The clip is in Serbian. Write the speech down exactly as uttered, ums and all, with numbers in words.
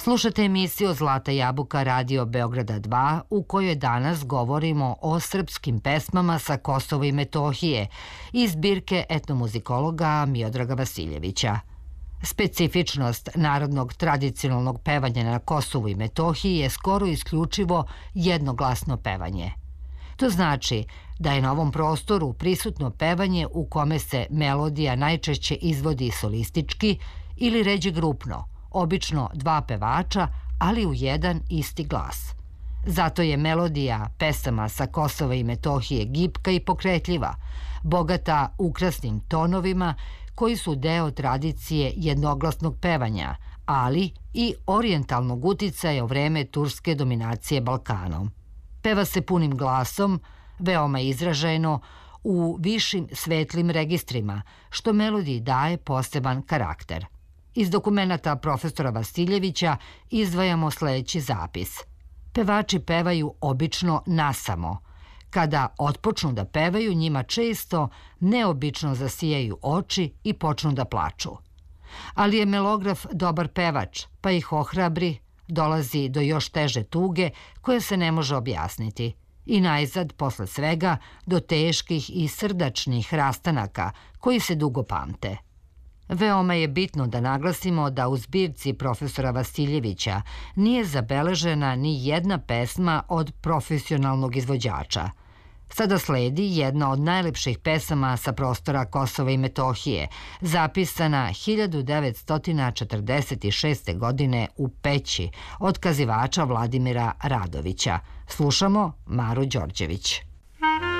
Slušate emisiju Zlata jabuka Radio Beograda dva, u kojoj danas govorimo o srpskim pesmama sa Kosova i Metohije iz zbirke etnomuzikologa Miodraga Vasiljevića. Specifičnost narodnog tradicionalnog pevanja na Kosovu i Metohiji je skoro isključivo jednoglasno pevanje. To znači da je na ovom prostoru prisutno pevanje u kome se melodija najčešće izvodi solistički ili ređe grupno, obično dva pevača, ali u jedan isti glas. Zato je melodija pesama sa Kosova i Metohije gibka i pokretljiva, bogata ukrasnim tonovima koji su deo tradicije jednoglasnog pevanja, ali i orijentalnog uticaja u vreme turske dominacije Balkanom. Peva se punim glasom, veoma izražajno, u višim svetlim registrima, što melodiji daje poseban karakter. Iz dokumenata profesora Vasiljevića izdvajamo sledeći zapis. Pevači pevaju obično nasamo. Kada otpočnu da pevaju, njima često neobično zasijaju oči i počnu da plaču. Ali je melograf dobar pevač, pa ih ohrabri, dolazi do još teže tuge koje se ne može objasniti. I najzad, posle svega, do teških i srdačnih rastanaka koji se dugo pamte. Veoma je bitno da naglasimo da u zbirci profesora Vasiljevića nije zabeležena ni jedna pesma od profesionalnog izvođača. Sada sledi jedna od najlepših pesama sa prostora Kosova i Metohije, zapisana hiljadu devetsto četrdeset šeste. godine u Peći od kazivača Vladimira Radovića. Slušamo Maru Đorđević.